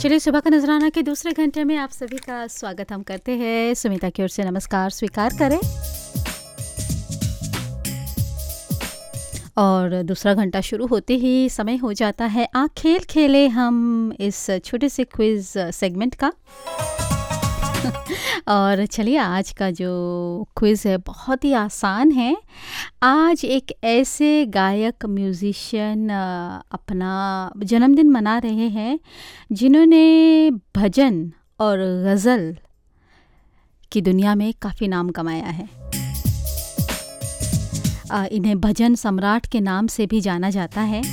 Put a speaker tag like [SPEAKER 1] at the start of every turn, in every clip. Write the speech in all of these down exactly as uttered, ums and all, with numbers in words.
[SPEAKER 1] चलिए, सुबह का नजराना के दूसरे घंटे में आप सभी का स्वागत हम करते हैं। सुमिता की ओर से नमस्कार स्वीकार करें। और दूसरा घंटा शुरू होते ही समय हो जाता है आ खेल खेले हम इस छोटे से क्विज सेगमेंट का। और चलिए, आज का जो क्विज़ है बहुत ही आसान है। आज एक ऐसे गायक म्यूज़िशियन अपना जन्मदिन मना रहे हैं जिन्होंने भजन और गज़ल की दुनिया में काफ़ी नाम कमाया है। आ, इन्हें भजन सम्राट के नाम से भी जाना जाता है।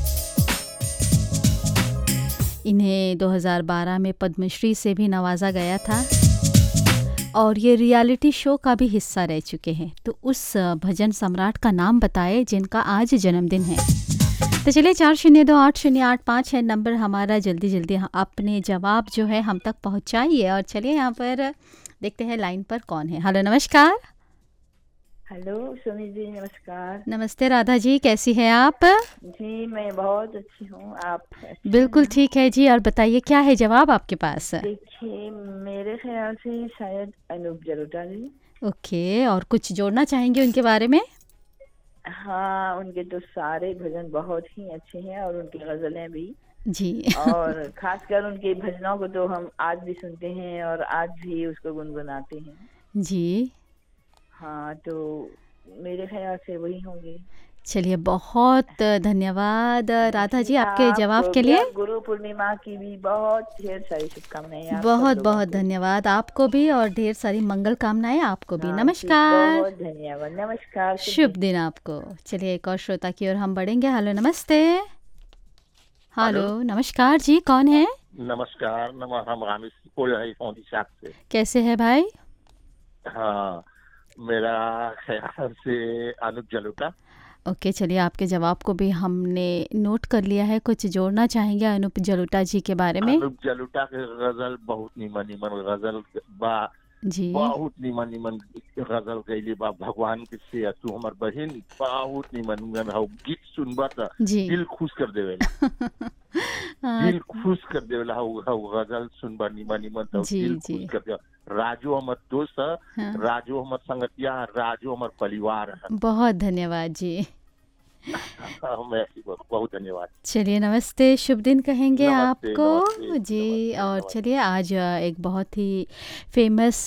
[SPEAKER 1] इन्हें दो हज़ार बारह में पद्मश्री से भी नवाजा गया था और ये रियलिटी शो का भी हिस्सा रह चुके हैं। तो उस भजन सम्राट का नाम बताएं जिनका आज जन्मदिन है। तो चलिए, चार शून्य दो आठ शून्य आठ पाँच है नंबर हमारा। जल्दी जल्दी अपने जवाब जो है हम तक पहुंचाइए। और चलिए, यहाँ पर देखते हैं लाइन पर कौन है। हेलो, नमस्कार।
[SPEAKER 2] हेलो सुमी जी, नमस्कार।
[SPEAKER 1] नमस्ते राधा जी, कैसी हैं आप?
[SPEAKER 2] जी मैं बहुत अच्छी हूँ, आप?
[SPEAKER 1] बिल्कुल ठीक है जी। और बताइए, क्या है जवाब आपके पास?
[SPEAKER 2] देखिए, मेरे ख्याल से शायद अनूप जलोटा जी।
[SPEAKER 1] ओके, और कुछ जोड़ना चाहेंगे उनके बारे में?
[SPEAKER 2] हाँ, उनके तो सारे भजन बहुत ही अच्छे हैं और उनकी गज़लें भी
[SPEAKER 1] जी।
[SPEAKER 2] और खासकर उनके भजनों को तो हम आज भी सुनते हैं और आज भी उसको गुनगुनाते हैं
[SPEAKER 1] जी।
[SPEAKER 2] हाँ, तो मेरे ख्याल से वही होंगे।
[SPEAKER 1] चलिए, बहुत धन्यवाद राधा जी आपके जवाब के लिए।
[SPEAKER 2] गुरु पूर्णिमा की भी बहुत ढेर सारी शुभकामनाएं।
[SPEAKER 1] बहुत बहुत धन्यवाद आपको भी और ढेर सारी मंगल कामनाएं आपको भी। नमस्कार।
[SPEAKER 2] बहुत धन्यवाद, नमस्कार,
[SPEAKER 1] शुभ दिन आपको। चलिए, एक और श्रोता की ओर हम बढ़ेंगे। हेलो, नमस्ते। हेलो, नमस्कार जी, कौन है?
[SPEAKER 3] नमस्कार, हम रामेश बोल रहे हैं से।
[SPEAKER 1] कैसे है भाई?
[SPEAKER 3] हाँ, मेरा ख्याल से अनूप जलोटा।
[SPEAKER 1] ओके, चलिए, आपके जवाब को भी हमने नोट कर लिया है। कुछ जोड़ना चाहेंगे अनूप जलोटा जी के बारे में?
[SPEAKER 3] अनूप जलोटा के गजल बहुत निमन निमन गजल बा
[SPEAKER 1] जी,
[SPEAKER 3] बहुत निमन निमन गजल गईली बा। भगवान के से तू हमर बहन बहुत निमन निमन हो गीत सुनबा त दिल खुश कर देवेला। दिल खुश कर देवेला हो गजल सुनबा निमन निमन त दिल खुश कर दे। राजू हमर दोस्त, हाँ। राजू हमर संगतिया, राजू हमर परिवार है।
[SPEAKER 1] बहुत धन्यवाद जी।
[SPEAKER 3] बहुत धन्यवाद।
[SPEAKER 1] चलिए, नमस्ते, शुभ दिन कहेंगे
[SPEAKER 3] नमस्ते,
[SPEAKER 1] आपको
[SPEAKER 3] नमस्ते,
[SPEAKER 1] जी।
[SPEAKER 3] नमस्ते,
[SPEAKER 1] और
[SPEAKER 3] नमस्ते।
[SPEAKER 1] चलिए, आज एक बहुत ही फेमस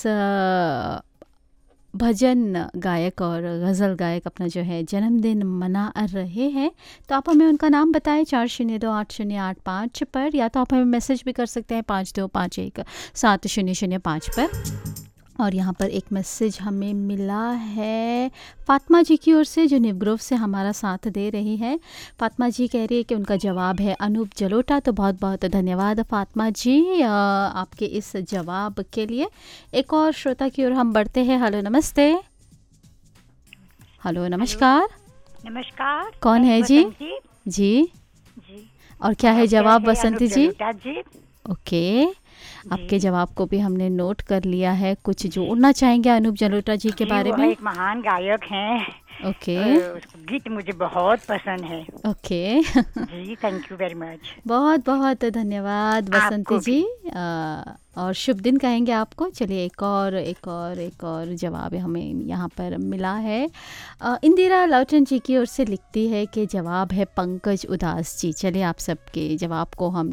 [SPEAKER 1] भजन गायक और गज़ल गायक अपना जो है जन्मदिन मना रहे हैं। तो आप हमें उनका नाम बताएं चार शून्य दो आठ शून्य आठ पाँच पर, या तो आप हमें मैसेज भी कर सकते हैं पाँच दो पाँच एक सात शून्य शून्य पाँच पर। और यहाँ पर एक मैसेज हमें मिला है फातिमा जी की ओर से, जो निवग्रोव से हमारा साथ दे रही है। फातिमा जी कह रही है कि उनका जवाब है अनूप जलोटा। तो बहुत बहुत धन्यवाद फातिमा जी आपके इस जवाब के लिए। एक और श्रोता की ओर हम बढ़ते हैं। हेलो, नमस्ते। हेलो, नमस्कार।
[SPEAKER 4] नमस्कार,
[SPEAKER 1] कौन है जी?
[SPEAKER 4] जी
[SPEAKER 1] जी
[SPEAKER 4] जी।
[SPEAKER 1] और क्या है जवाब बसंती जी?
[SPEAKER 4] जी
[SPEAKER 1] ओके, आपके जवाब को भी हमने नोट कर लिया है। कुछ जोड़ना चाहेंगे अनूप जलोटा जी के बारे में?
[SPEAKER 4] एक महान गायक हैं।
[SPEAKER 1] ओके,
[SPEAKER 4] गीत मुझे बहुत पसंद है।
[SPEAKER 1] Okay
[SPEAKER 4] ji, thank you very much.
[SPEAKER 1] बहुत बहुत धन्यवाद बसंती जी। आ, और शुभ दिन कहेंगे आपको। चलिए, एक और एक और एक और जवाब हमें यहाँ पर मिला है। आ, इंदिरा लौटन जी की ओर से लिखती है कि जवाब है पंकज उदास जी। चलिए, आप सबके जवाब को हम